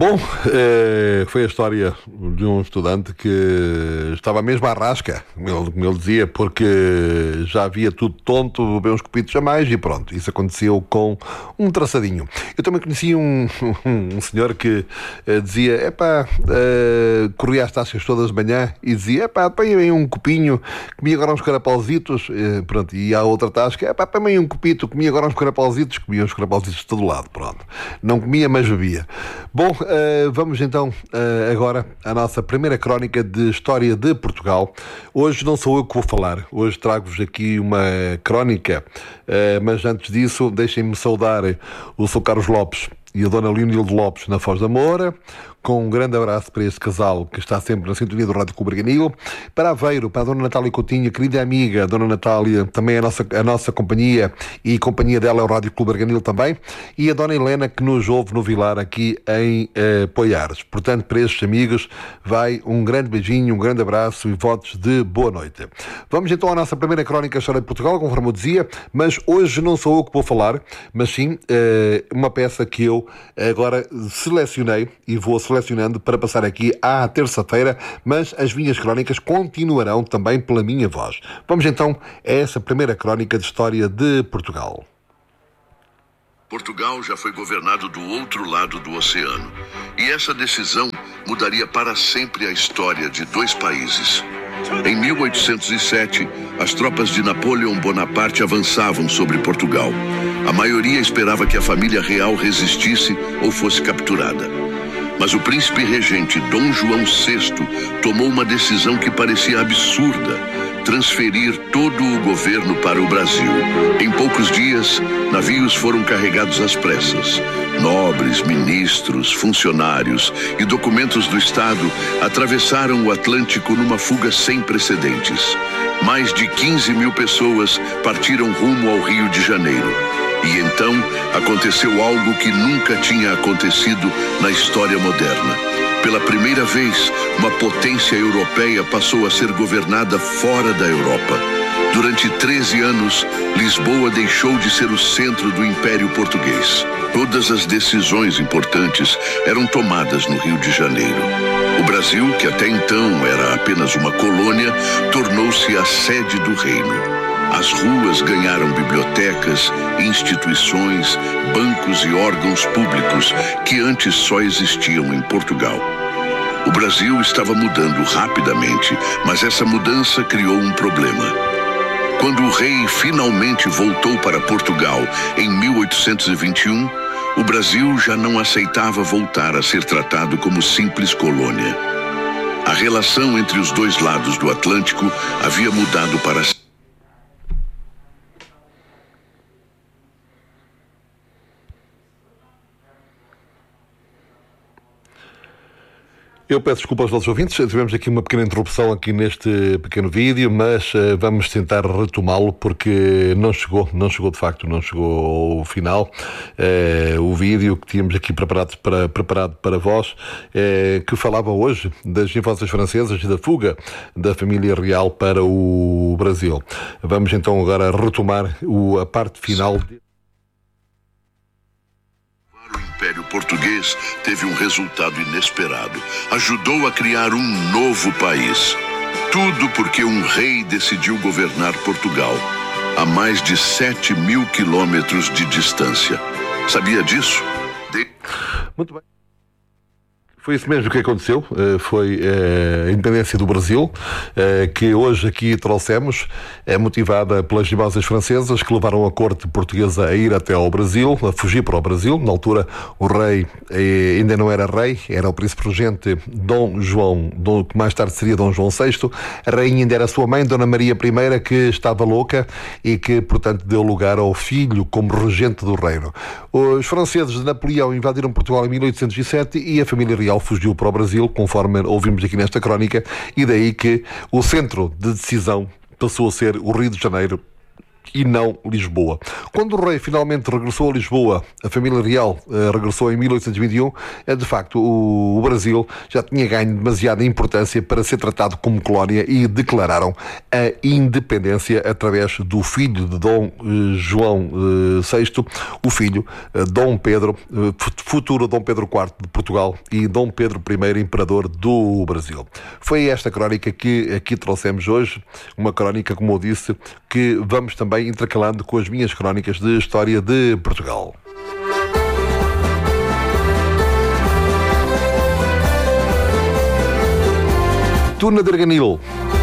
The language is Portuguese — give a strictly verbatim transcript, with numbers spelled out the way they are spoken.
Bom, eh, foi a história de um estudante que estava mesmo à rasca, como ele, como ele dizia, porque já havia tudo tonto, bebeu uns copitos a mais e pronto. Isso aconteceu com um traçadinho. Eu também conheci um, um, um senhor que eh, dizia, epá, eh, corria as tascas todas de manhã e dizia, epá, põe aí um copinho, comia agora uns carapauzitos, eh, pronto, e há outra tasca, epá, põe aí um copito, comia agora uns carapauzitos, comia uns carapauzitos de todo lado, pronto. Não comia, mas bebia. Bom, uh, vamos então uh, agora à nossa primeira crónica de história de Portugal. Hoje não sou eu que vou falar, hoje trago-vos aqui uma crónica, uh, mas antes disso deixem-me saudar o senhor Carlos Lopes e a dona Leonilde Lopes na Foz da Moura, com um grande abraço para este casal que está sempre na sintonia do Rádio Clube Berganil. Para Aveiro, para a dona Natália Coutinho, querida amiga, a dona Natália, também a nossa, a nossa companhia, e companhia dela é o Rádio Clube Berganil também, e a dona Helena, que nos ouve no Vilar aqui em eh, Poiares. Portanto, para estes amigos vai um grande beijinho, um grande abraço e votos de boa noite. Vamos então à nossa primeira crónica História de Portugal, conforme eu dizia, mas hoje não sou eu que vou falar, mas sim eh, uma peça que eu agora selecionei e vou selecionando para passar aqui à terça-feira, mas as minhas crónicas continuarão também pela minha voz. Vamos então a essa primeira crónica de história de Portugal. Portugal já foi governado do outro lado do oceano, e essa decisão mudaria para sempre a história de dois países. Em mil oitocentos e sete, as tropas de Napoleão Bonaparte avançavam sobre Portugal. A maioria esperava que a família real resistisse ou fosse capturada. Mas o príncipe regente Dom João sexto tomou uma decisão que parecia absurda: transferir todo o governo para o Brasil. Em poucos dias, navios foram carregados às pressas. Nobres, ministros, funcionários e documentos do Estado atravessaram o Atlântico numa fuga sem precedentes. Mais de quinze mil pessoas partiram rumo ao Rio de Janeiro. E então aconteceu algo que nunca tinha acontecido na história moderna. Pela primeira vez, uma potência europeia passou a ser governada fora da Europa. Durante treze anos, Lisboa deixou de ser o centro do Império Português. Todas as decisões importantes eram tomadas no Rio de Janeiro. O Brasil, que até então era apenas uma colônia, tornou-se a sede do reino. As ruas ganharam bibliotecas, instituições, bancos e órgãos públicos que antes só existiam em Portugal. O Brasil estava mudando rapidamente, mas essa mudança criou um problema. Quando o rei finalmente voltou para Portugal em mil oitocentos e vinte e um, o Brasil já não aceitava voltar a ser tratado como simples colônia. A relação entre os dois lados do Atlântico havia mudado para Eu peço desculpa aos nossos ouvintes, tivemos aqui uma pequena interrupção aqui neste pequeno vídeo, mas uh, vamos tentar retomá-lo porque não chegou, não chegou de facto, não chegou ao final uh, o vídeo que tínhamos aqui preparado para, preparado para vós, uh, que falava hoje das invasões francesas e da fuga da família real para o Brasil. Vamos então agora retomar o, a parte final de... O Império Português teve um resultado inesperado. Ajudou a criar um novo país. Tudo porque um rei decidiu governar Portugal a mais de sete mil quilômetros de distância. Sabia disso? De... Muito bem. Foi isso mesmo que aconteceu, foi a independência do Brasil, que hoje aqui trouxemos, é motivada pelas invasões francesas que levaram a corte portuguesa a ir até ao Brasil, a fugir para o Brasil. Na altura o rei ainda não era rei, era o príncipe regente Dom João, que mais tarde seria Dom João sexto, a rainha ainda era a sua mãe, Dona Maria I, que estava louca e que, portanto, deu lugar ao filho como regente do reino. Os franceses de Napoleão invadiram Portugal em mil oitocentos e sete e a família real fugiu para o Brasil, conforme ouvimos aqui nesta crónica, e daí que o centro de decisão passou a ser o Rio de Janeiro, e não Lisboa. Quando o rei finalmente regressou a Lisboa, a família real uh, regressou em mil oitocentos e vinte e um, uh, de facto o, o Brasil já tinha ganho demasiada importância para ser tratado como colónia e declararam a independência através do filho de Dom uh, João uh, sexto, o filho uh, Dom Pedro, uh, futuro Dom Pedro quarto de Portugal e Dom Pedro primeiro, imperador do Brasil. Foi esta crónica que aqui trouxemos hoje, uma crónica, como eu disse, que vamos também intercalando com as minhas crónicas de história de Portugal. Tuna de Arganil.